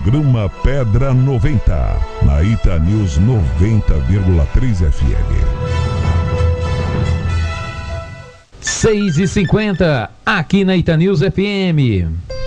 Programa Pedra 90, na Itanews 90,3 FM. 6h50, aqui na Itanews FM.